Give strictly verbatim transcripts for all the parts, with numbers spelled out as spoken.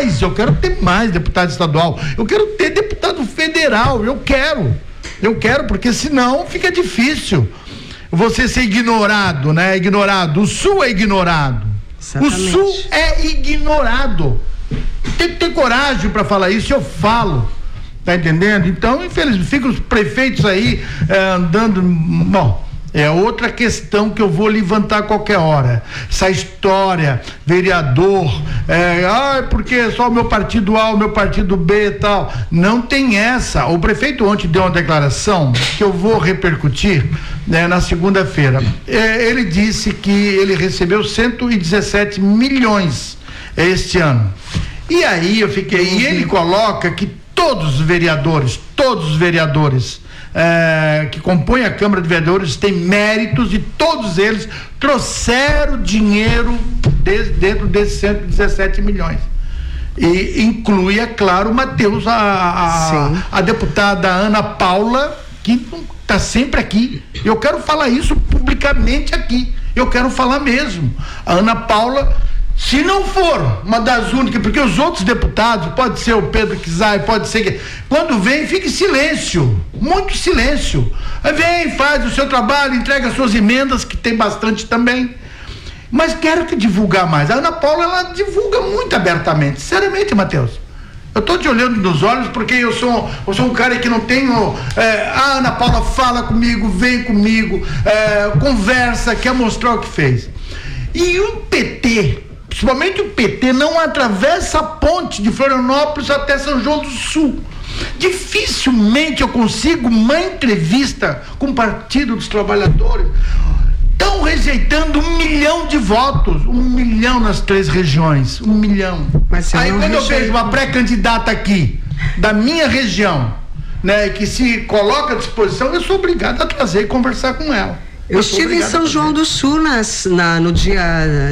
mais, eu quero ter mais deputado estadual, eu quero ter deputado federal, eu quero, eu quero, porque senão fica difícil você ser ignorado, né? Ignorado, o Sul é ignorado. Exatamente. O Sul é ignorado. Tem que ter coragem para falar isso, eu falo. Tá entendendo? Então, infelizmente, ficam os prefeitos aí é, andando. Bom, é outra questão que eu vou levantar a qualquer hora. Essa história, vereador, é, ah, porque só o meu partido A, o meu partido B e tal. Não tem essa. O prefeito ontem deu uma declaração que eu vou repercutir, né, na segunda-feira. É, ele disse que ele recebeu cento e dezessete milhões este ano. E aí eu fiquei. E ele coloca que todos os vereadores, todos os vereadores é, que compõem a Câmara de Vereadores têm méritos e todos eles trouxeram dinheiro de, dentro desses cento e dezessete milhões. E inclui, é claro, o Matheus, a, a, a deputada Ana Paula, que está sempre aqui. Eu quero falar isso publicamente aqui. Eu quero falar mesmo. A Ana Paula, se não for uma das únicas, porque os outros deputados, pode ser o Pedro Kizai, pode ser que, quando vem, fica em silêncio, muito silêncio. Aí vem, faz o seu trabalho, entrega as suas emendas, que tem bastante também. Mas quero que divulgar mais. A Ana Paula, ela divulga muito abertamente, sinceramente, Matheus. Eu estou te olhando nos olhos porque eu sou, eu sou um cara que não tenho. É, a Ana Paula fala comigo, vem comigo, é, conversa, quer mostrar o que fez. E o P T, principalmente o P T, não atravessa a ponte de Florianópolis até São João do Sul. Dificilmente eu consigo uma entrevista com o Partido dos Trabalhadores. Estão rejeitando um milhão de votos, um milhão nas três regiões, um milhão. Mas aí quando eu vejo uma pré-candidata aqui, da minha região, né, que se coloca à disposição, eu sou obrigado a trazer e conversar com ela. Eu, eu estive em São João do Sul nas, na, no dia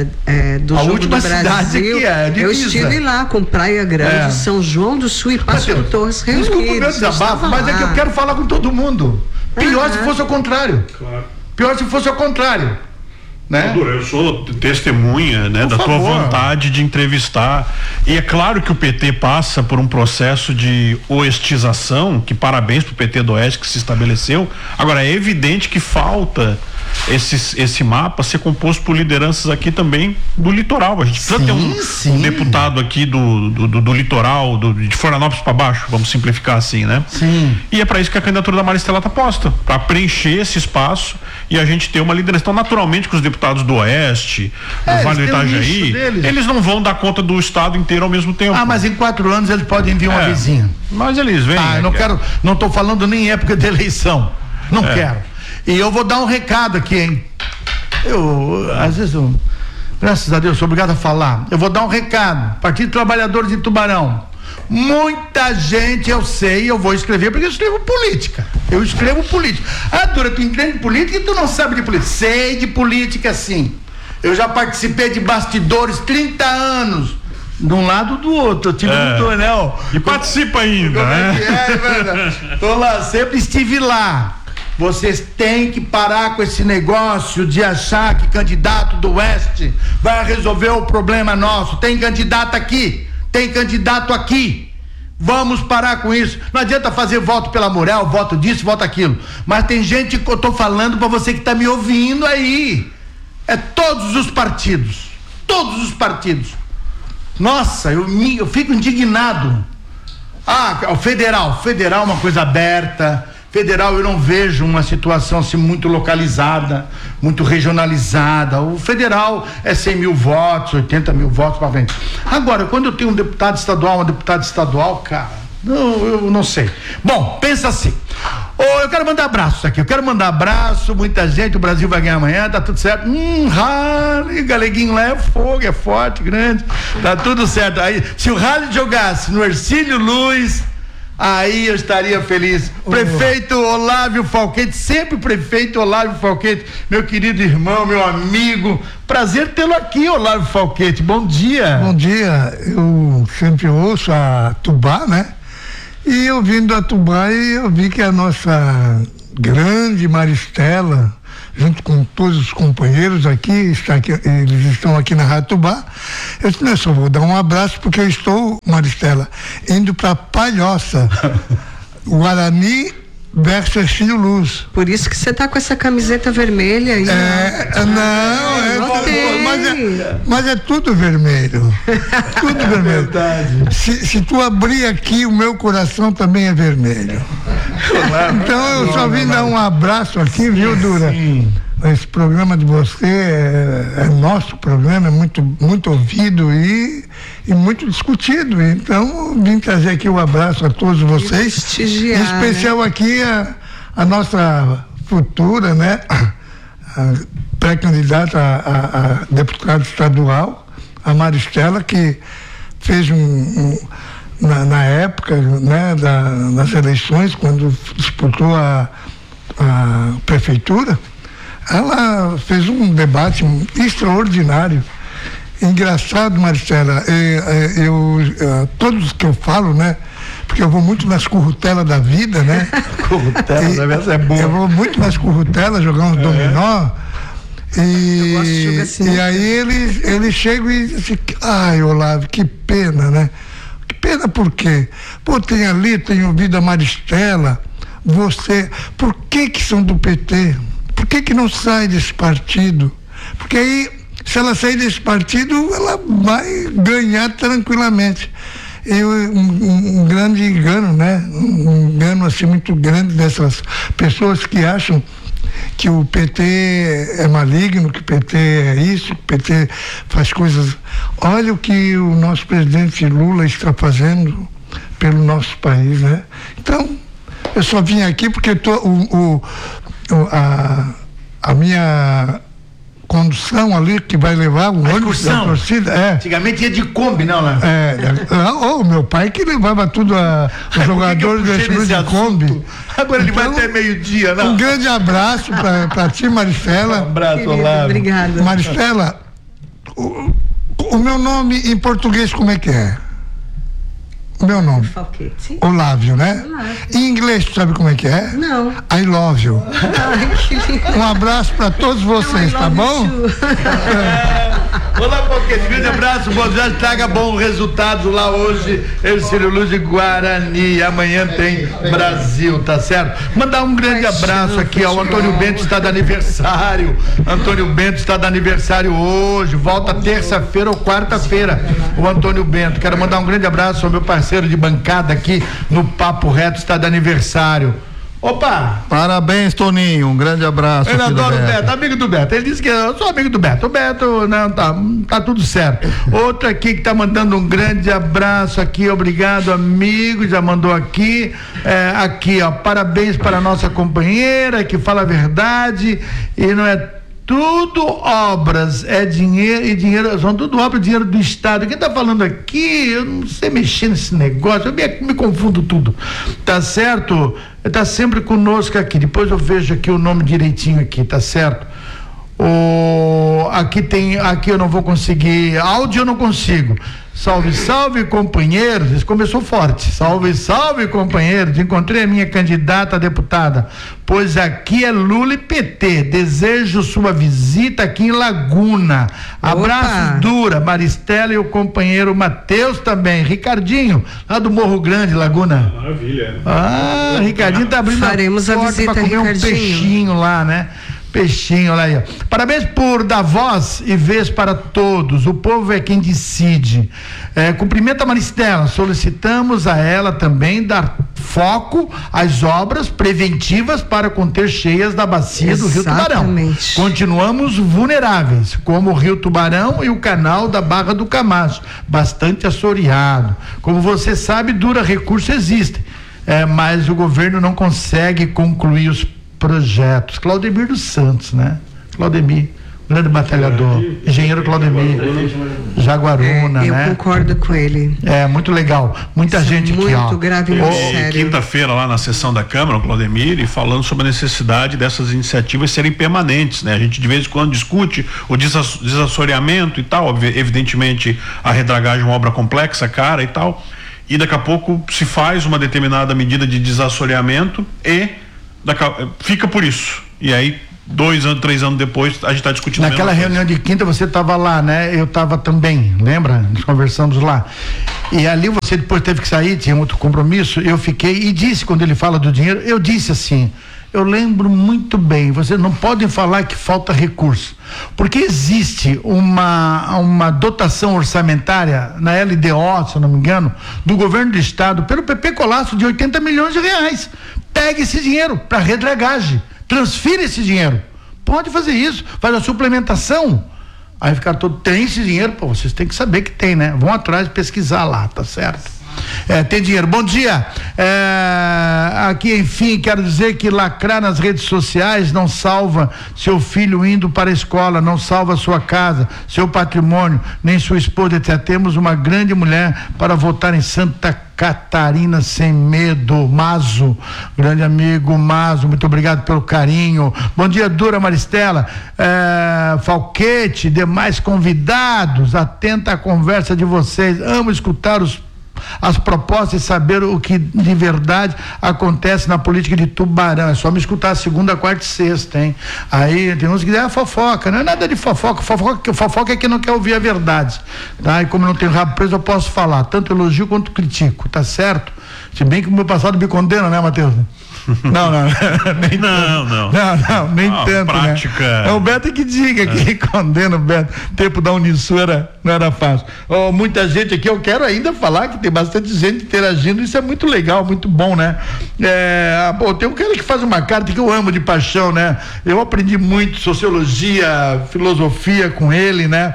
é, do a Jogo do Brasil. Aqui é, eu estive lá com Praia Grande, é. São João do Sul e Pastor Torres reunidos. Desculpa o meu desabafo, mas lá. É que eu quero falar com todo mundo. Pior ah, se fosse ao contrário. Claro. Pior se fosse ao contrário. Né? Eu sou testemunha, né, da tua vontade de entrevistar, e é claro que o P T passa por um processo de oestização, que parabéns pro P T do Oeste que se estabeleceu. Agora é evidente que falta esse, esse mapa ser composto por lideranças aqui também do litoral. A gente precisa sim, ter um, um deputado aqui do, do, do, do litoral, do, de Florianópolis para baixo, vamos simplificar assim, né? Sim. E é para isso que a candidatura da Maristela tá posta, para preencher esse espaço e a gente ter uma liderança. Então, naturalmente, que os deputados do Oeste, do é, Vale do Itajaí, um eles não vão dar conta do estado inteiro ao mesmo tempo. Ah, mas em quatro anos eles podem vir uma é, vizinha. Mas eles vêm. Ah, eu não quero, não tô falando nem em época de eleição. Não é. quero. E eu vou dar um recado aqui, hein? Eu, às vezes, eu, graças a Deus, sou obrigado a falar. Eu vou dar um recado. Partido dos Trabalhadores de Tubarão. Muita gente, eu sei, eu vou escrever, porque eu escrevo política. Eu escrevo política. Ah, Dura, tu entende de política e tu não sabe de política. Sei de política, sim. Eu já participei de bastidores trinta anos. De um lado do outro, eu tive é. um túnel. E participa ainda, né? É, é verdade. Tô lá, sempre estive lá. Vocês têm que parar com esse negócio de achar que candidato do Oeste vai resolver o problema nosso. Tem candidato aqui, tem candidato aqui. Vamos parar com isso. Não adianta fazer voto pela moral, voto disso, voto aquilo. Mas tem gente que eu tô falando para você que tá me ouvindo aí. É todos os partidos. Todos os partidos. Nossa, eu, me, eu fico indignado. Ah, o federal. Federal é uma coisa aberta. Federal, eu não vejo uma situação assim muito localizada, muito regionalizada. O federal é cem mil votos, oitenta mil votos para frente. Agora, quando eu tenho um deputado estadual, uma deputada estadual, cara, não, eu não sei. Bom, pensa assim. Oh, eu quero mandar abraços aqui, eu quero mandar abraço, muita gente, o Brasil vai ganhar amanhã, tá tudo certo. Hum, Rally, Galeguinho lá é fogo, é forte, grande, tá tudo certo. Aí, se o Rally jogasse no Hercílio Luz, aí eu estaria feliz. Oh. Prefeito Olávio Falquete, sempre prefeito Olávio Falquete, meu querido irmão, meu amigo, prazer tê-lo aqui, Olávio Falquete, bom dia. Bom dia, eu sempre ouço a Tubá, né? E eu vindo a Tubá e eu vi que a nossa grande Maristela junto com todos os companheiros aqui, está aqui, eles estão aqui na Rádio Tubá. Eu disse, não, eu só vou dar um abraço porque eu estou, Maristela, indo para Palhoça, Guarani versus Estilo Luz. Por isso que você tá com essa camiseta vermelha aí. É, né? não, ah, é, mas, mas, é, mas é tudo vermelho. Tudo vermelho. Verdade. Se, se tu abrir aqui, o meu coração também é vermelho. Então eu só vim dar um abraço aqui, viu, Dura? Sim. Esse programa de você é, é nosso programa, é muito, muito ouvido e, e muito discutido. Então, vim trazer aqui um abraço a todos vocês. Em especial, né? Aqui a, a nossa futura, né? A pré-candidata a, a, a deputada estadual, a Maristela, que fez um, um na, na época, né, da, das eleições, quando disputou a, a prefeitura. Ela fez um debate extraordinário. Engraçado, Maristela, eu, eu, eu, todos que eu falo, né? Porque eu vou muito nas currutelas da vida, né? Currutelas, essa é boa. Eu vou muito nas currutelas jogar uns é. dominó. E, eu gosto de jogar assim, e aí eles, eles chegam e dizem, ai, Olavo, que pena, né? Que pena por quê? Pô, tem ali, tem ouvido a Maristela, você, por que que são do P T? Por que que não sai desse partido? Porque aí, se ela sair desse partido, ela vai ganhar tranquilamente. E um, um, um grande engano, né? Um engano assim muito grande dessas pessoas que acham que o P T é maligno, que o P T é isso, que o P T faz coisas... Olha o que o nosso presidente Lula está fazendo pelo nosso país, né? Então, eu só vim aqui porque tô, o... o A, a minha condução ali que vai levar o ônibus da torcida. É. Antigamente ia de Kombi, não, né? É, é, oh, meu pai que levava tudo a, os jogadores da de Kombi. Agora ele então, vai até meio-dia, não? Um grande abraço para ti, Maristela. Um abraço, Olavo. Obrigada. Maristela, o, o meu nome em português como é que é? O meu nome. Falquete. Olávio, né? Olávio. Em inglês, tu sabe como é que é? Não. I love you. Ai, que lindo. Um abraço para todos vocês, tá bom? É. Olá, Falquete. Grande abraço, bom dia, traga bons resultados lá hoje. Ercílio Luz de Guarani. Amanhã tem Brasil, tá certo? Mandar um grande abraço aqui ao Antônio Bento, está de aniversário. Antônio Bento está de aniversário hoje. Volta terça-feira ou quarta-feira. O Antônio Bento. Quero mandar um grande abraço ao meu parceiro de bancada aqui no Papo Reto, está de aniversário. Opa! Parabéns, Toninho, um grande abraço. Eu adoro o Beto, amigo do Beto. Ele disse que eu sou amigo do Beto. O Beto, não, tá, tá tudo certo. Outro aqui que tá mandando um grande abraço aqui, obrigado, amigo, já mandou aqui. É, aqui, ó, parabéns para a nossa companheira que fala a verdade e não é tudo obras, é dinheiro e dinheiro, são tudo obras, dinheiro do Estado. Quem tá falando aqui, eu não sei mexer nesse negócio, eu me, me confundo tudo, tá certo? Tá sempre conosco aqui, depois eu vejo aqui o nome direitinho aqui, tá certo? O, aqui tem, aqui eu não vou conseguir, áudio eu não consigo. Salve, salve, companheiros. Isso começou forte. Salve, salve, companheiros. Encontrei a minha candidata a deputada, pois aqui é Lula e P T. Desejo sua visita aqui em Laguna. Abraço dura, Maristela e o companheiro Matheus também. Ricardinho, lá do Morro Grande, Laguna. Maravilha. Ah, Ricardinho tá abrindo Faremos a a porta visita, pra comer Ricardinho. um peixinho lá, né? Peixinho, olha aí, ó. Parabéns por dar voz e vez para todos. O povo é quem decide. É, cumprimenta a Maristela. Solicitamos a ela também dar foco às obras preventivas para conter cheias da bacia do Rio Tubarão. Continuamos vulneráveis, como o Rio Tubarão e o canal da Barra do Camacho, bastante assoreado. Como você sabe, dura recurso existe, é, mas o governo não consegue concluir os projetos. Claudemir dos Santos, né? Claudemir, grande batalhador, engenheiro Claudemir, Jaguaruna, é, eu né? Eu concordo com ele. É, muito legal. Muita Isso gente é aqui, ó. Muito grave, muito sério. Quinta-feira lá na sessão da Câmara, o Claudemir, e falando sobre a necessidade dessas iniciativas serem permanentes, né? A gente de vez em quando discute o desassoreamento e tal, evidentemente a redragagem é uma obra complexa, cara e tal, e daqui a pouco se faz uma determinada medida de desassoreamento e fica por isso, e aí dois anos, três anos depois, a gente está discutindo. Naquela reunião de quinta você estava lá, né? Eu estava também, lembra? Nós conversamos lá. E ali você depois teve que sair, tinha outro compromisso, eu fiquei e disse, quando ele fala do dinheiro, eu disse assim, eu lembro muito bem, vocês não podem falar que falta recurso, porque existe uma, uma dotação orçamentária na L D O, se eu não me engano, do governo do estado, pelo P P Colasso, de oitenta milhões de reais. Pegue esse dinheiro para redragagem, transfira esse dinheiro, pode fazer isso, faz a suplementação. Aí ficar todo, tem esse dinheiro, pô, vocês têm que saber que tem, né? Vão atrás pesquisar lá, tá certo? É, tem dinheiro. Bom dia. É, aqui, enfim, quero dizer que lacrar nas redes sociais não salva seu filho indo para a escola, não salva sua casa, seu patrimônio, nem sua esposa, etcétera. Temos uma grande mulher para votar em Santa Catarina sem medo. Mazo, grande amigo Mazo, muito obrigado pelo carinho. Bom dia, Dura Maristela, é, Falquete, demais convidados, atenta à conversa de vocês. Amo escutar os as propostas e saber o que de verdade acontece na política de Tubarão. É só me escutar segunda, quarta e sexta, hein? Aí tem uns que dizem, ah, fofoca, não é nada de fofoca, fofoca, fofoca é que não quer ouvir a verdade, tá? E como eu não tenho rabo preso, eu posso falar, tanto elogio quanto critico, tá certo? Se bem que o meu passado me condena, né, Matheus? Não, não, nem não, não, não, não, nem ah, tanto, prática. Né? É o Beto que diga, que é. condena o Beto. O tempo da Unisul era, não era fácil. Oh, muita gente aqui, eu quero ainda falar que tem bastante gente interagindo, isso é muito legal, muito bom, né? É, pô, tem um cara que faz uma carta que eu amo de paixão, né? Eu aprendi muito sociologia, filosofia com ele, né?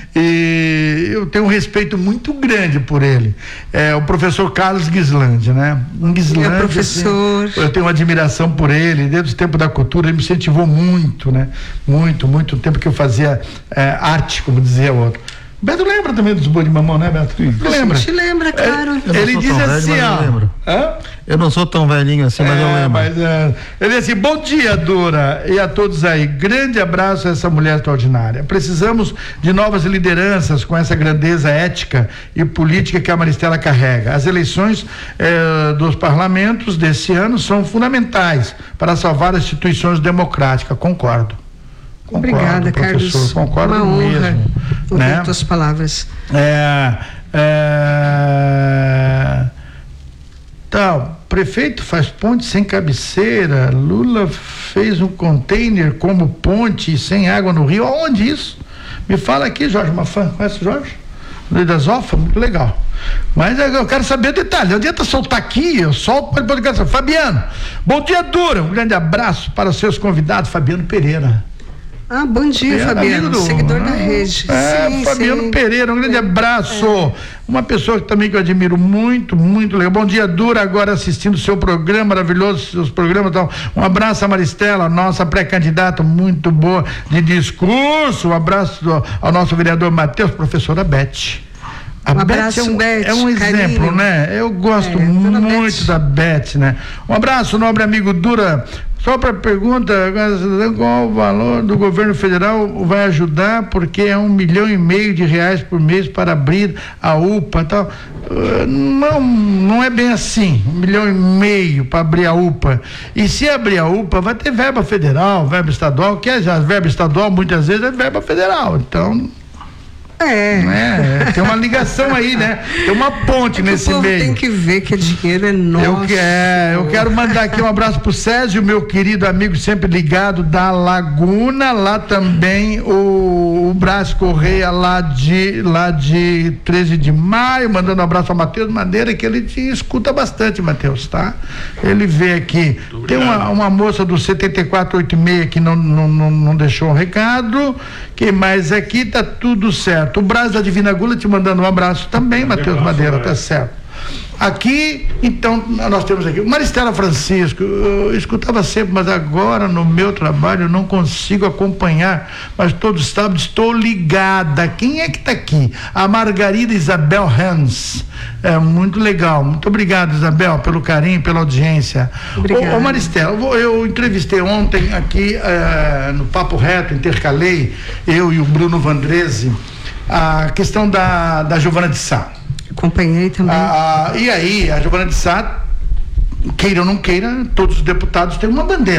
E eu tenho um respeito muito grande por ele. É o professor Carlos Guislandi, né? Um Guislandi, é professor. Assim, eu tenho uma admiração por ele, desde o tempo da cultura, ele me incentivou muito, né? Muito, muito, o tempo que eu fazia é, arte, como dizia o outro. Beto lembra também dos bois de mamão, né, Beto? Lembra? A gente lembra, claro. Ele, ele diz assim, velho, ó. Eu, lembro. Hã? Eu não sou tão velhinho assim, mas é, eu lembro. Mas, é, ele diz assim, bom dia, Dura, e a todos aí. Grande abraço a essa mulher extraordinária. Precisamos de novas lideranças com essa grandeza ética e política que a Maristela carrega. As eleições eh, dos parlamentos desse ano são fundamentais para salvar as instituições democráticas. Concordo. Concordo, obrigada, Carlos. Concordo uma honra mesmo, ouvir né? tuas palavras. É, é, tal, prefeito faz ponte sem cabeceira, Lula fez um container como ponte sem água no rio. Aonde isso? Me fala aqui, Jorge Mafan. Conhece o Jorge? Luiz da Zofa? Muito legal. Mas eu quero saber o detalhe. Não adianta soltar aqui, eu solto para o podcast. Fabiano, bom dia, Dura. Um grande abraço para os seus convidados, Fabiano Pereira. Ah, bom dia, Fabiano, do, seguidor ah, da rede. É, sim, Fabiano sim. Pereira, um grande é, abraço. É. Uma pessoa que também que eu admiro muito, muito legal. Bom dia, Dura, agora assistindo o seu programa maravilhoso, seus programas. Então, um abraço a Maristela, nossa pré-candidata, muito boa de discurso. Um abraço do, ao nosso vereador Matheus, professora Beth. A um Beth abraço, é um, Beth, é um exemplo, né? Eu gosto é, muito Beth. da Beth, né? Um abraço, nobre amigo Dura. Só para pergunta, qual o valor do governo federal vai ajudar, porque é um milhão e meio de reais por mês para abrir a U P A e tal. Não, não é bem assim, um milhão e meio para abrir a U P A. E se abrir a U P A, vai ter verba federal, verba estadual, que é já verba estadual muitas vezes é verba federal, então... É. é. Tem uma ligação aí, né? Tem uma ponte é nesse o povo meio. Tem que ver que o dinheiro é nosso. Eu, que, é, eu quero mandar aqui um abraço pro Césio, meu querido amigo, sempre ligado da Laguna, lá também o, o Brás Correia, lá de, lá de treze de maio, mandando um abraço ao Matheus Madeira, que ele te escuta bastante, Matheus, tá? Ele vê aqui. Tem uma, uma moça do setenta e quatro oitenta e seis que não, não, não, não deixou um recado. Quem mais aqui? Tá tudo certo. O Brás da Divina Gula te mandando um abraço também, Matheus Madeira, tá certo. Aqui, então, nós temos aqui o Maristela Francisco, eu escutava sempre, mas agora no meu trabalho eu não consigo acompanhar, mas todos os sábados estou ligada. Quem é que está aqui? A Margarida Isabel Hans. É muito legal, muito obrigado, Isabel, pelo carinho, pela audiência. Ô, ô Maristela, eu, eu entrevistei ontem aqui eh, no Papo Reto, intercalei, eu e o Bruno Vandrese, a questão da, da Giovana de Sá. Acompanhei também. Ah, e aí, a Giovana de Sá, queira ou não queira, todos os deputados têm uma bandeira,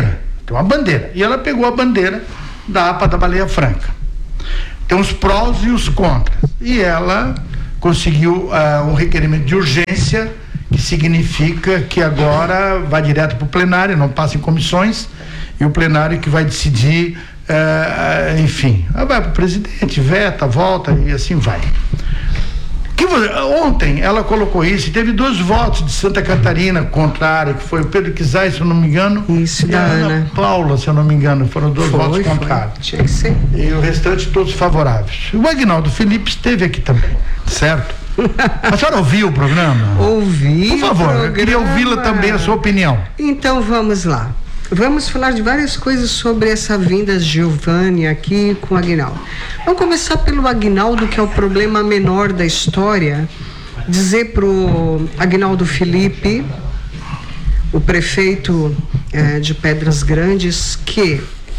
tem uma bandeira. E ela pegou a bandeira da APA da Baleia Franca. Tem os prós e os contras. E ela conseguiu uh, um requerimento de urgência, que significa que agora vai direto para o plenário, não passa em comissões, e o plenário que vai decidir, uh, enfim, vai para o presidente, veta, volta e assim vai. Que, ontem ela colocou isso e teve dois votos de Santa Catarina contrário, que foi o Pedro Kizai, se eu não me engano, isso, e da a Ana Ana Paula, se eu não me engano, foram dois foi, votos foi. contrários. Tinha que ser. E o restante todos favoráveis. O Aguinaldo Felipe esteve aqui também, certo? A senhora ouviu o programa? Ouvi. Por favor, eu queria ouvi-la também, a sua opinião. Então vamos lá. Vamos falar de várias coisas sobre essa vinda Giovânia aqui com o Aguinaldo. Vamos começar pelo Aguinaldo, que é o problema menor da história. Dizer pro Aguinaldo Felipe, o prefeito eh, de Pedras Grandes, que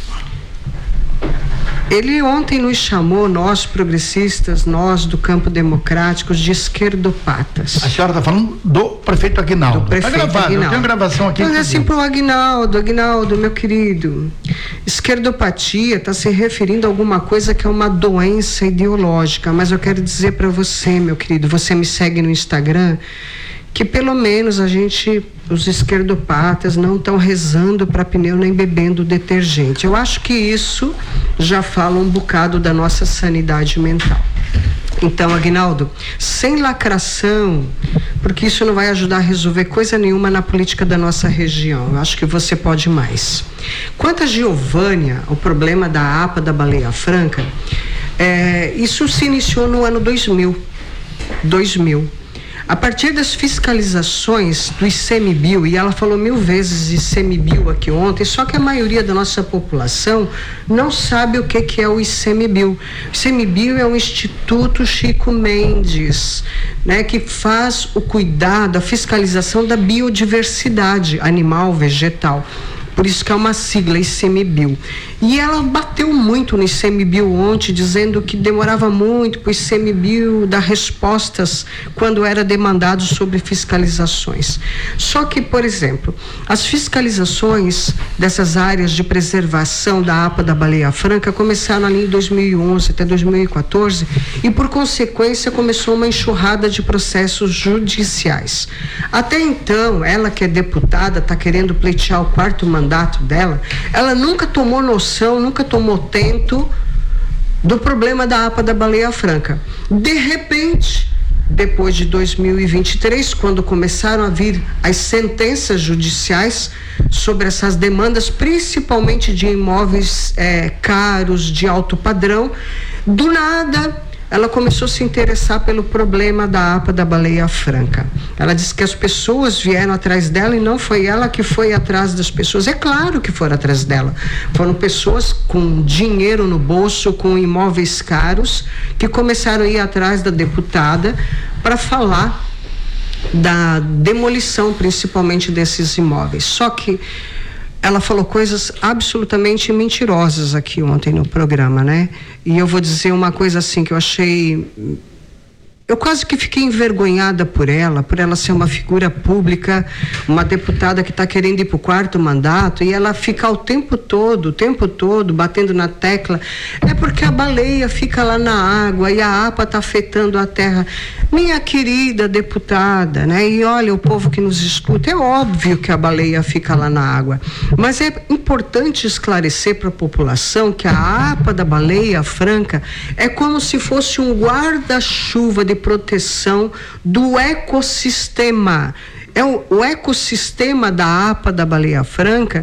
ele ontem nos chamou, nós progressistas, nós do campo democrático, de esquerdopatas. A senhora está falando do prefeito Aguinaldo. Do prefeito tá gravado, Aguinaldo. Eu tenho gravação aqui. Então, assim, pro Aguinaldo, Aguinaldo, meu querido, esquerdopatia está se referindo a alguma coisa que é uma doença ideológica, mas eu quero dizer para você, meu querido, você me segue no Instagram, que pelo menos a gente, os esquerdopatas, não estão rezando para pneu nem bebendo detergente. Eu acho que isso já fala um bocado da nossa sanidade mental. Então, Aguinaldo, sem lacração, porque isso não vai ajudar a resolver coisa nenhuma na política da nossa região. Eu acho que você pode mais. Quanto a Giovânia, o problema da APA da Baleia Franca, é, isso se iniciou no ano dois mil. dois mil. A partir das fiscalizações do ICMBio, e ela falou mil vezes ICMBio aqui ontem, só que a maioria da nossa população não sabe o que, que é o ICMBio. O ICMBio é o Instituto Chico Mendes, né, que faz o cuidado, a fiscalização da biodiversidade animal, vegetal. Por isso que é uma sigla, ICMBio. E ela bateu muito no ICMBio ontem, dizendo que demorava muito para o ICMBio dar respostas quando era demandado sobre fiscalizações. Só que, por exemplo, as fiscalizações dessas áreas de preservação da APA da Baleia Franca começaram ali em dois mil e onze até dois mil e quatorze e, por consequência, começou uma enxurrada de processos judiciais. Até então, ela que é deputada, está querendo pleitear o quarto mandato mandato dela, ela nunca tomou noção, nunca tomou tento do problema da APA da Baleia Franca. De repente, depois de dois mil e vinte e três, quando começaram a vir as sentenças judiciais sobre essas demandas, principalmente de imóveis é, caros, de alto padrão, do nada ela começou a se interessar pelo problema da APA da Baleia Franca. Ela disse que as pessoas vieram atrás dela e não foi ela que foi atrás das pessoas. É claro que foram atrás dela. Foram pessoas com dinheiro no bolso, com imóveis caros, que começaram a ir atrás da deputada para falar da demolição, principalmente desses imóveis. Só que ela falou coisas absolutamente mentirosas aqui ontem no programa, né? E eu vou dizer uma coisa assim que eu achei... Eu quase que fiquei envergonhada por ela, por ela ser uma figura pública, uma deputada que está querendo ir para o quarto mandato, e ela fica o tempo todo, o tempo todo, batendo na tecla, é porque a baleia fica lá na água e a APA está afetando a terra. Minha querida deputada, né? E olha, o povo que nos escuta, é óbvio que a baleia fica lá na água, mas é importante esclarecer para a população que a APA da Baleia Franca é como se fosse um guarda-chuva de proteção do ecossistema. É o, o ecossistema da APA da Baleia Franca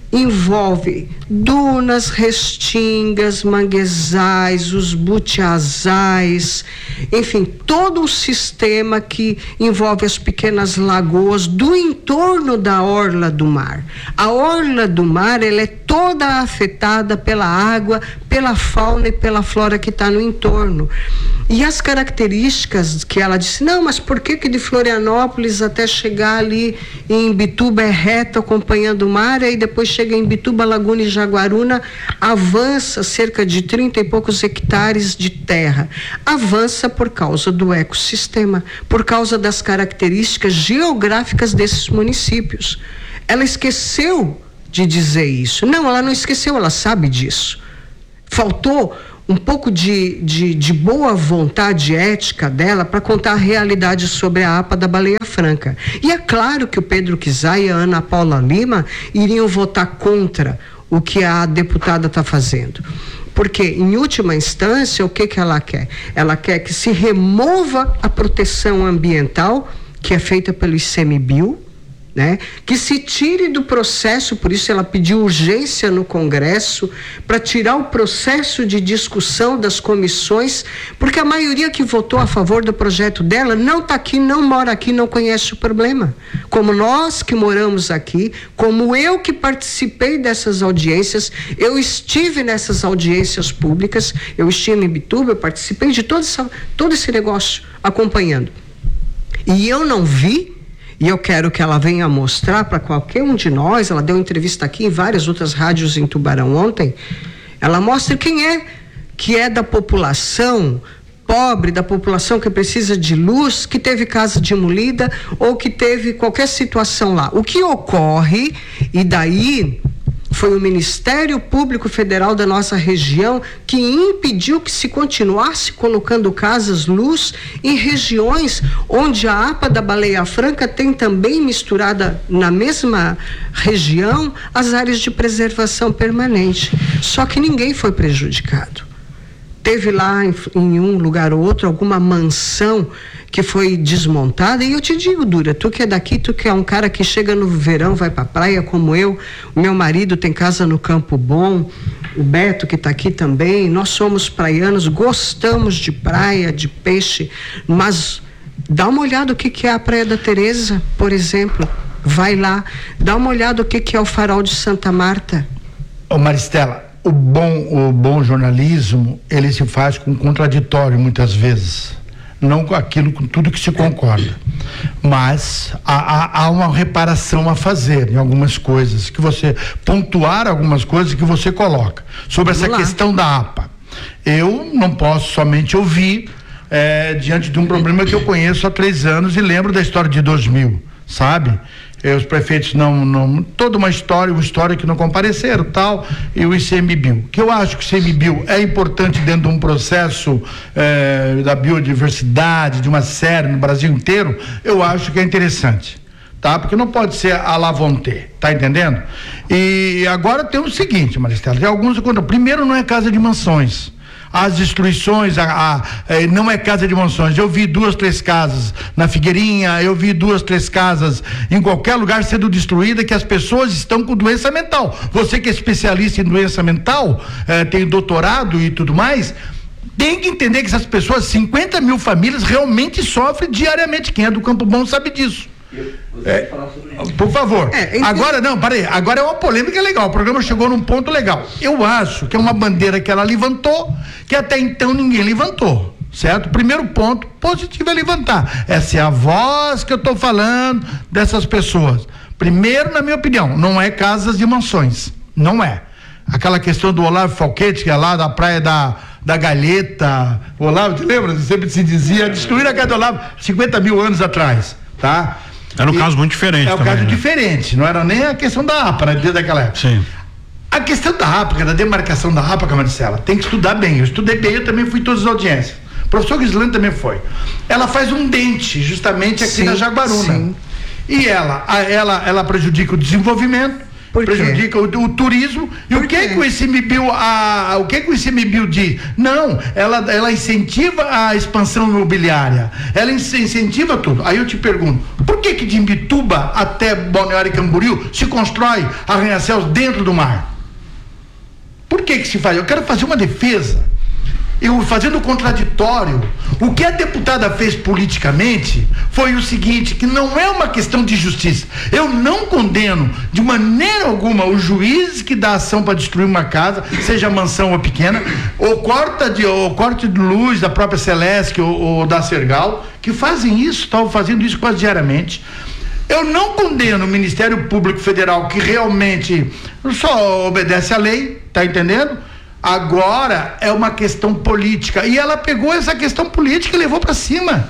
envolve dunas, restingas, manguezais, os butiazais, enfim, todo o sistema que envolve as pequenas lagoas do entorno da orla do mar. A orla do mar, ela é toda afetada pela água, pela fauna e pela flora que está no entorno. E as características que ela disse, não, mas por que que de Florianópolis até chegar ali em Imbituba é reto acompanhando o mar, e depois chega em Imbituba, Laguna e Jaguaruna, avança cerca de trinta e poucos hectares de terra. Avança por causa do ecossistema, por causa das características geográficas desses municípios. Ela esqueceu de dizer isso. Não, ela não esqueceu, ela sabe disso. Faltou um pouco de, de, de boa vontade ética dela para contar a realidade sobre a APA da Baleia Franca. E é claro que o Pedro Kizai e a Ana Paula Lima iriam votar contra o que a deputada está fazendo. Porque, em última instância, o que, que ela quer? Ela quer que se remova a proteção ambiental, que é feita pelo ICMBio, né? Que se tire do processo, por isso ela pediu urgência no Congresso, para tirar o processo de discussão das comissões, porque a maioria que votou a favor do projeto dela não está aqui, não mora aqui, não conhece o problema. Como nós que moramos aqui, como eu que participei dessas audiências, eu estive nessas audiências públicas, eu estive em Bituba, eu participei de todo, essa, todo esse negócio acompanhando. E eu não vi. E eu quero que ela venha mostrar para qualquer um de nós, ela deu entrevista aqui em várias outras rádios em Tubarão ontem, ela mostra quem é que é da população pobre, da população que precisa de luz, que teve casa demolida ou que teve qualquer situação lá. O que ocorre, e daí foi o Ministério Público Federal da nossa região que impediu que se continuasse colocando casas-luz em regiões onde a APA da Baleia Franca tem também misturada na mesma região as áreas de preservação permanente. Só que ninguém foi prejudicado. Teve lá em, em um lugar ou outro alguma mansão que foi desmontada, e eu te digo, Dura, tu que é daqui, tu que é um cara que chega no verão, vai pra praia como eu, o meu marido tem casa no Campo Bom, o Beto que tá aqui também, nós somos praianos, gostamos de praia, de peixe, mas dá uma olhada o que que é a Praia da Teresa, por exemplo, vai lá, dá uma olhada o que que é o Farol de Santa Marta. Ô Maristela, o bom, o bom jornalismo, ele se faz com contraditório muitas vezes. Não com aquilo, com tudo que se concorda, mas há, há, há uma reparação a fazer em algumas coisas, que você pontuar algumas coisas que você coloca sobre Vamos essa lá. questão da APA. Eu não posso somente ouvir é, diante de um problema que eu conheço há três anos e lembro da história de dois mil, sabe? E os prefeitos não, não, toda uma história, uma história que não compareceram, tal, e o ICMBio, que eu acho que o ICMBio é importante dentro de um processo eh, da biodiversidade, de uma série no Brasil inteiro, eu acho que é interessante, tá? Porque não pode ser à la vontade, tá entendendo? E agora tem o seguinte, Maristela, tem alguns, primeiro não é casa de mansões. As destruições, a, a, a, não é casa de mansões. Eu vi duas, três casas na Figueirinha, eu vi duas, três casas em qualquer lugar sendo destruída, que as pessoas estão com doença mental. Você que é especialista em doença mental, eh, tem doutorado e tudo mais, tem que entender que essas pessoas, cinquenta mil famílias, realmente sofrem diariamente. Quem é do Campo Bom sabe disso. É, por favor, é, agora não, parei, agora é uma polêmica legal, o programa chegou num ponto legal. Eu acho que é uma bandeira que ela levantou, que até então ninguém levantou, certo? Primeiro ponto positivo é levantar, essa é a voz que eu estou falando dessas pessoas. Primeiro, na minha opinião, não é casas de mansões, não é. Aquela questão do Olavo Falquete, que é lá da praia da da Galheta, o Olavo, te lembra? Sempre se dizia, destruir a casa do Olavo cinquenta mil anos atrás, tá? Era um e caso muito diferente. É um também, caso né? diferente, não era nem a questão da APA, né, desde aquela época. Sim. A questão da APA, da demarcação da APA, Maricela, tem que estudar bem. Eu estudei bem, eu também fui em todas as audiências. O professor Gislane também foi. Ela faz um dente, justamente aqui sim, na Jaguaruna. Sim. E ela, a, ela, ela prejudica o desenvolvimento, prejudica o, o turismo. E Por o que é que o ICMBio, a, o que é que o ICMBio diz? Não, ela, ela incentiva a expansão imobiliária, ela incentiva tudo. Aí eu te pergunto, por que que de Imbituba até Balneário Camboriú se constrói arranha-céus dentro do mar? Por que que se faz? Eu quero fazer uma defesa. Eu fazendo o contraditório, o que a deputada fez politicamente foi o seguinte, que não é uma questão de justiça. Eu não condeno de maneira alguma o juiz que dá ação para destruir uma casa, seja mansão ou pequena, ou corta de, ou corte de luz da própria Celeste ou, ou da Sergal, que fazem isso, estão fazendo isso quase diariamente. Eu não condeno o Ministério Público Federal, que realmente só obedece à lei, tá entendendo? Agora é uma questão política, e ela pegou essa questão política e levou para cima.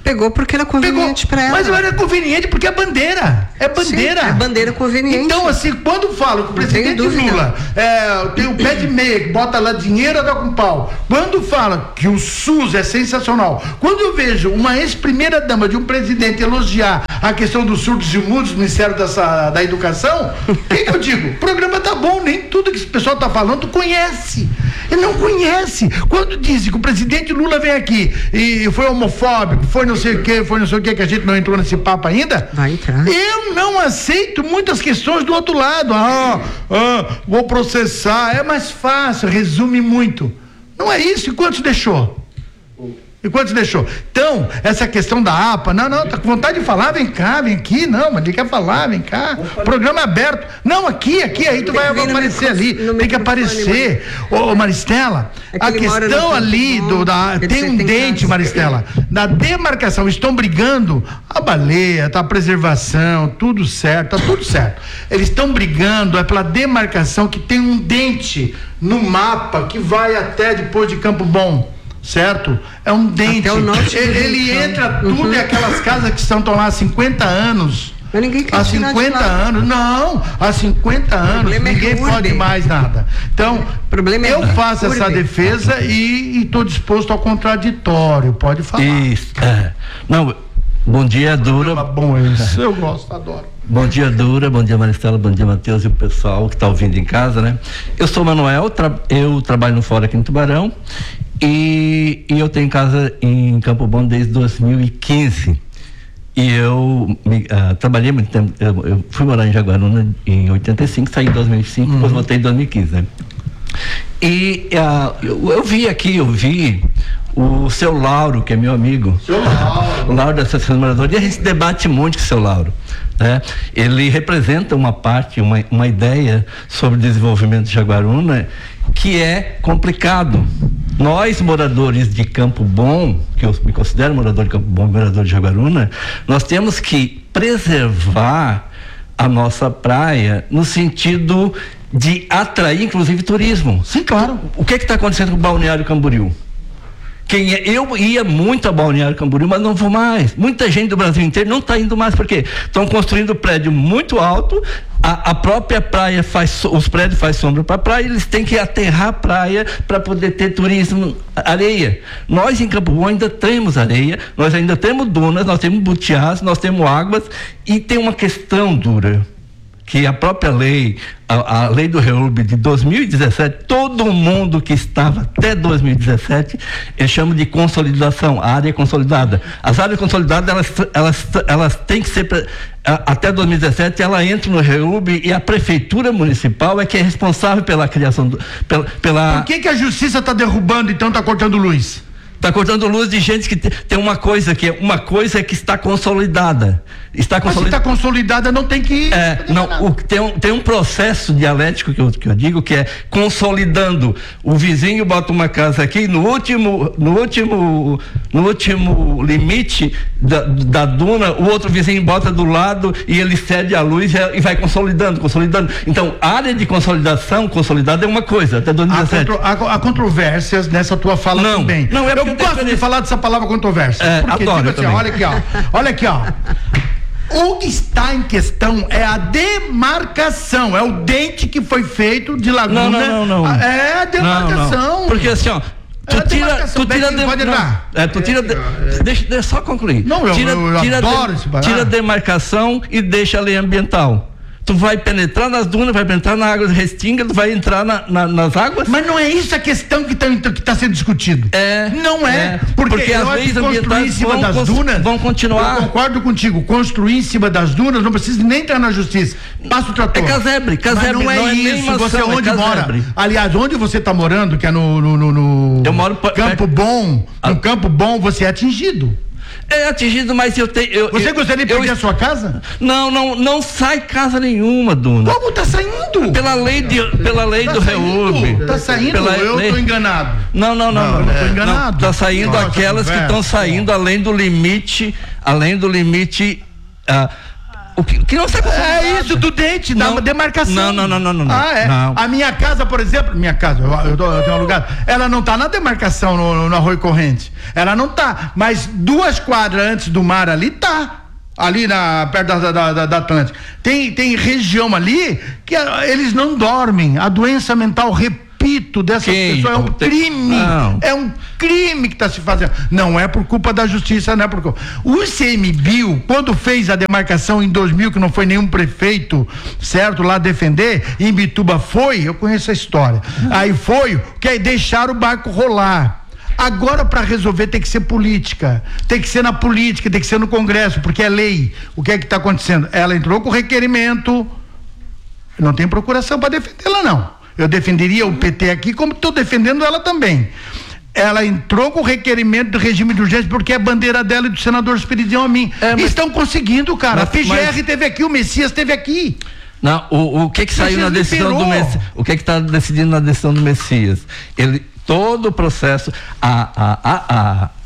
Pegou porque era conveniente para ela. Mas não era conveniente porque é bandeira. É bandeira. Sim, é bandeira conveniente. Então, assim, quando falo que o presidente Lula é, tem o pé de meia, que bota lá dinheiro, dá com pau. Quando fala que o SUS é sensacional, quando eu vejo uma ex-primeira dama de um presidente elogiar a questão dos surdos e mudos do Ministério dessa, da Educação, o que, que eu digo? O programa tá bom, nem tudo que esse pessoal tá falando tu conhece. Ele não conhece. Quando dizem que o presidente Lula vem aqui e foi homofóbico, foi não sei o que, foi não sei o que, que a gente não entrou nesse papo ainda. Vai entrar. Eu não aceito muitas questões do outro lado. Ah, ah, vou processar. É mais fácil, resume muito. Não é isso. E quantos deixou? E quantos deixou? Então, essa questão da A P A, não, não, tá com vontade de falar, vem cá, vem aqui, não, mas ele quer falar, vem cá, programa é aberto. Não, aqui, aqui, aí tu vai aparecer ali, tem que aparecer. Ô, Maristela, a questão ali do, da, tem um dente, Maristela, da demarcação, estão brigando, a baleia, tá, a preservação, tudo certo, tá tudo certo. Eles estão brigando, é pela demarcação que tem um dente no mapa que vai até depois de Campo Bom. Certo? É um dente. Ele, ele entra tudo uhum. E aquelas casas que estão lá há cinquenta anos. Mas ninguém quer há cinquenta anos. Não, há cinquenta anos ninguém é pode mais nada. Então, é eu faço essa defesa e estou disposto ao contraditório. Pode falar. Isso. É. Não, bom dia, Dura. Bom, isso eu gosto, adoro. Bom dia, Dura, bom dia, Maristela, bom dia, Matheus e o pessoal que está ouvindo em casa, né? Eu sou Manuel, tra- eu trabalho no Fora aqui no Tubarão e, e eu tenho casa em Campo Bom desde dois mil e quinze e eu me, uh, trabalhei muito tempo, eu, eu fui morar em Jaguaruna em oitenta e cinco, saí em dois mil e cinco, uhum. Depois voltei em dois mil e quinze, né? E uh, eu, eu vi aqui, eu vi o seu Lauro, que é meu amigo. Seu Lauro. O Lauro da Associação de Moradores, e a gente debate muito com o seu Lauro. Né? Ele representa uma parte, uma, uma ideia sobre o desenvolvimento de Jaguaruna que é complicado. Nós, moradores de Campo Bom, que eu me considero morador de Campo Bom, morador de Jaguaruna, nós temos que preservar a nossa praia no sentido de atrair, inclusive, turismo. Sim, claro. O que está acontecendo com o Balneário Camboriú? Quem é, eu ia muito a Balneário Camboriú, mas não vou mais. Muita gente do Brasil inteiro não está indo mais, porque estão construindo prédio muito alto, a, a própria praia faz, os prédios fazem sombra para a praia, eles têm que aterrar a praia para poder ter turismo, areia. Nós em Campo Bom ainda temos areia, nós ainda temos dunas, nós temos butiás, nós temos águas, e tem uma questão, Dura, que a própria lei, a, a lei do REURB de dois mil e dezessete, todo mundo que estava até dois mil e dezessete, eles chamam de consolidação, a área consolidada. As áreas consolidadas, elas, elas, elas têm que ser, a, até dois mil e dezessete, ela entra no REURB e a prefeitura municipal é que é responsável pela criação, do, pela, pela... Por que que a justiça está derrubando, então está cortando luz? Está cortando luz de gente que tem uma coisa que é uma coisa que está consolidada. Está consolidada. Mas se está consolidada, não tem que. É, não, o, tem, um, tem um processo dialético que eu, que eu digo que é consolidando. O vizinho bota uma casa aqui, no último, no último, no último limite da, da duna, o outro vizinho bota do lado e ele cede a luz e, e vai consolidando, consolidando. Então, a área de consolidação, consolidada é uma coisa, até dois mil e dezessete. Há, contro, há, há controvérsias nessa tua fala não, também. Não, é eu Eu gosto de falar dessa palavra controvérsia. É, porque, adoro, tipo assim, olha aqui, ó. Olha aqui, ó. O que está em questão é a demarcação, é o dente que foi feito de laguna. Não, não, não, não. É a demarcação. Não, não. Porque assim, ó, tu é tira, tu tira, de, pode não, é, tu tira, de, deixa, deixa só concluir. Não, eu, tira, eu, eu tira adoro de, esse barato. Tira a demarcação e deixa a lei ambiental. Tu vai penetrar nas dunas, vai penetrar na água restinga, tu vai entrar na, na, nas águas. Mas não é isso a questão que está que tá sendo discutido. É. Não é. é porque porque as leis ambientais em cima vão, das dunas, vão continuar. Eu concordo contigo. Construir em cima das dunas não precisa nem entrar na justiça. Passa o trator. É casebre, casebre. Mas não é, não é isso. maçã, você onde é mora? Aliás, onde você está morando, que é no, no, no, no eu moro Campo Bom. Ah. No Campo Bom você é atingido. É atingido, mas eu tenho. Eu, Você eu, gostaria de perder eu, a sua casa? Não, não, não sai casa nenhuma, Duna. Como tá saindo? Pela lei, de, pela lei tá do REURB. Tá saindo? Pela Eu lei... tô enganado. Não, não, não. Não, não, eu tô enganado. Não, tá saindo Nossa, aquelas conversa. que estão saindo além do limite, além do limite. Ah, o que, que não está acontecendo. É isso do dente, da Não. demarcação. Não, não, não, não, não, não. Ah, é. Não. A minha casa, por exemplo, minha casa, eu, eu, tô- eu tenho um lugar, ela não tá na demarcação no, no, no Arroio Corrente. Ela não tá, mas duas quadras antes do mar ali tá. Ali na, perto da, da, da, da Atlântica. Tem, tem região ali que ah, eles não dormem. A doença mental, repito, dessa Quem? pessoa é um Tem- crime. Não. É um crime que está se fazendo. Não é por culpa da justiça, não é por culpa. O ICMBio, quando fez a demarcação em dois mil, que não foi nenhum prefeito, certo, lá defender, em Bituba foi, eu conheço a história. Aí foi, que aí deixaram o barco rolar. Agora, para resolver, tem que ser política, tem que ser na política, tem que ser no Congresso, porque é lei. O que é que está acontecendo? Ela entrou com requerimento, não tem procuração para defendê-la, não. Eu defenderia o P T aqui, como estou defendendo ela também. Ela entrou com requerimento do regime de urgência, porque é a bandeira dela e do senador Esperidião a mim. É, mas- Estão conseguindo, cara. Mas- a P G R mas- teve aqui, o Messias teve aqui. Não, o, o que que saiu na Messias decisão do liberou. Messias? O que que está decidindo na decisão do Messias? Ele, todo o processo, a, a, a, a,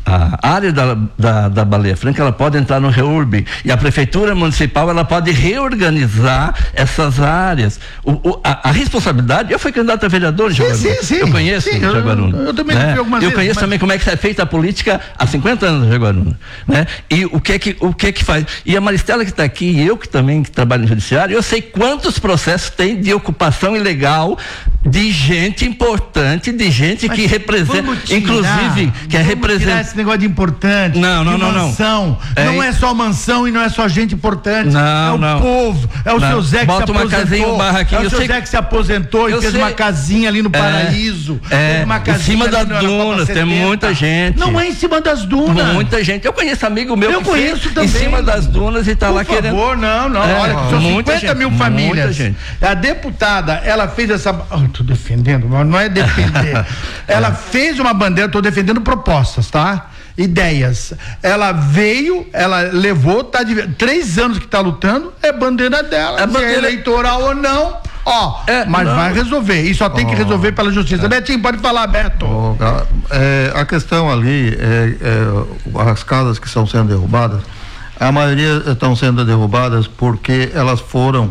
a área da, da, da Baleia Franca, ela pode entrar no REURB, e a prefeitura municipal, ela pode reorganizar essas áreas. O, o, a, a responsabilidade, eu fui candidato a vereador em Sim, Jaguaruna. sim, sim. Eu conheço Sim, eu- Jaguaruna. eu também né? fui algumas Eu vezes, conheço mas- também como é que é feita a política há cinquenta anos em Jaguaruna, né? E o que é que, o que é que faz? E a Maristela que está aqui, e eu que também que trabalho no judiciário, eu sei quantos processos tem de ocupação ilegal de gente importante, de gente que representa, Vamos tirar, inclusive, que é vamos tirar representa. esse negócio de importante. Não, não, de não, não. mansão. É, Não é só mansão e não é só gente importante. Não, é o não. povo, é o Não. seu Zé que Bota se uma aposentou. casinha, um barraquinho, é o eu seu sei- Zé que se aposentou e eu fez sei- uma casinha ali no É, Paraíso. é, Fez uma em casinha cima ali das na Copa dunas, tem setenta. muita gente. Não é em cima das dunas. Muita gente. Eu conheço amigo meu Eu que conheço fez também. em cima das dunas e tá Por lá favor, querendo. não, não. É, Olha, são muita cinquenta gente, mil muita famílias. gente. A deputada, ela fez essa. Oh, eu tô defendendo, mas não é defender. Ela fez uma bandeira, tô defendendo propostas, tá? Ideias. Ela veio, ela levou, tá de três anos que tá lutando, é bandeira dela. É Se bandeira- é eleitoral ou não, ó. É, mas não. vai resolver. E só tem que resolver pela justiça. Betinho, pode falar, Beto. Ô, Gal- é, a questão ali é, é as casas que estão sendo derrubadas, a maioria estão sendo derrubadas porque elas foram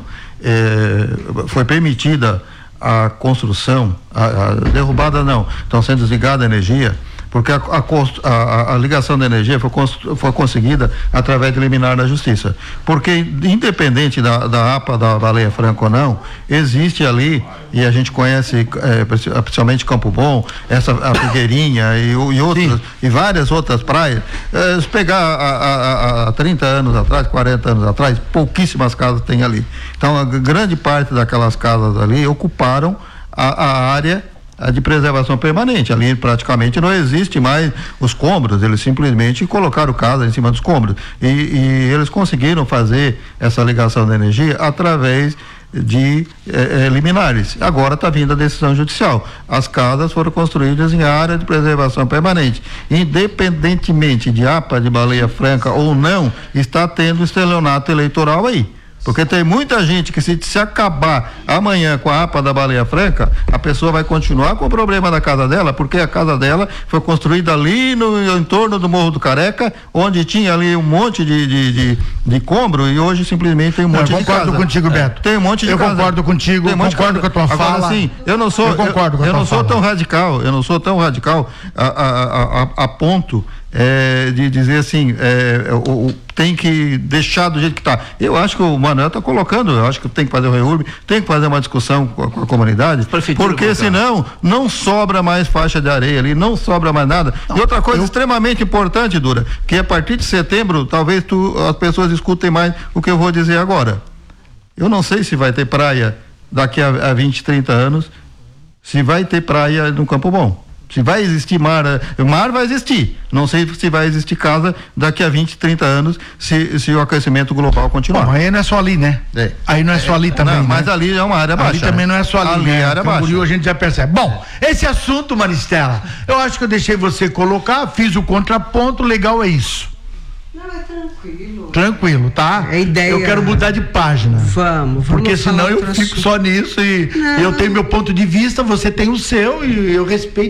é, foi permitida a construção, a, a derrubada não, estão sendo desligada a energia, porque a, a, cons- a- a ligação da energia foi, cons- foi conseguida através de liminar da justiça, porque independente da, da A P A da Baleia Franca ou não, existe ali, e a gente conhece é, princi- principalmente Campo Bom, essa a Figueirinha e, o- e outras, e várias outras praias, é, se pegar a, a, a, a trinta anos atrás, quarenta anos atrás, pouquíssimas casas tem ali. Então a g- grande parte daquelas casas ali ocuparam a, a área a de preservação permanente. Ali praticamente não existe mais os cômodos, eles simplesmente colocaram casa em cima dos cômodos. E, e eles conseguiram fazer essa ligação da energia através de eh, eh, liminares. Agora está vindo a decisão judicial. As casas foram construídas em área de preservação permanente. Independentemente de A P A de Baleia Franca ou não, está tendo estelionato eleitoral aí. Porque tem muita gente que se, se acabar amanhã com a A P A da Baleia Franca, a pessoa vai continuar com o problema da casa dela, porque a casa dela foi construída ali no em torno do Morro do Careca, onde tinha ali um monte de, de, de, de combro, e hoje simplesmente tem um Não, monte eu de concordo casa. contigo, Beto. Tem um monte de Eu casa. concordo contigo, Tem um monte de concordo casa. com a tua Agora, fala. sim, eu não sou, Eu concordo com a eu, eu tua não sou fala. tão radical, eu não sou tão radical a, a, a, a, a ponto é, de dizer assim, é, o, o, tem que deixar do jeito que está. Eu acho que o Manuel está colocando, eu acho que tem que fazer o REURB, tem que fazer uma discussão com a, com a comunidade, Prefeitura porque colocar. senão não sobra mais faixa de areia ali, não sobra mais nada. E outra coisa eu- extremamente importante, Dura, que a partir de setembro, talvez tu, as pessoas escutem mais o que eu vou dizer agora. Eu não sei se vai ter praia daqui a, a vinte, trinta anos, se vai ter praia no Campo Bom. Se vai existir mar, eh, mar vai existir. Não sei se vai existir casa daqui a vinte, trinta anos, se, se o aquecimento global continuar. Bom, aí não é só ali, né? É. Aí não é só ali também. Não, né? mas ali é uma área baixa. Ali também né? não é só ali, ali né? é área Camboriú baixa. a gente já percebe. Bom, esse assunto, Maristela, eu acho que eu deixei você colocar, fiz o contraponto, legal é isso. Não, é tranquilo. Tranquilo, tá? É ideia. Eu quero mudar de página. Vamos, vamos. Porque falar senão eu outro fico assunto. só nisso e Não. eu tenho meu ponto de vista, você tem o seu e eu respeito.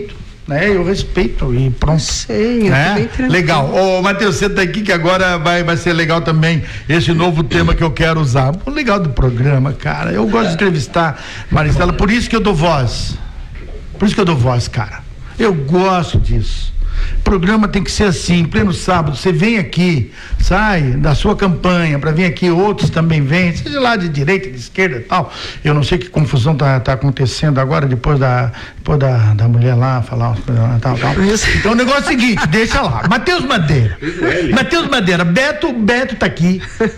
né? Eu respeito e pronto. Sei, eu né? tô bem tranquilo. Legal. Ô, Matheus, senta aqui que agora vai, vai ser legal também esse novo tema que eu quero usar. O legal do programa, cara, eu gosto de entrevistar Maristela, por isso que eu dou voz. Por isso que eu dou voz, cara. Eu gosto disso. O programa tem que ser assim, pleno sábado, você vem aqui, sai da sua campanha para vir aqui, outros também vêm, seja lá de direita, de esquerda e tal. Eu não sei que confusão tá, tá acontecendo agora, depois da, depois da, da mulher lá falar umas coisas lá, tal, tal. Então o negócio é o seguinte, deixa lá. Matheus Madeira. Matheus Madeira, Beto, Beto tá aqui.